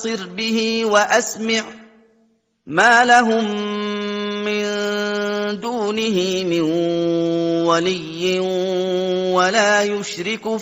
وأبصر به وأسمع ما لهم من دونه من ولي ولا يشرك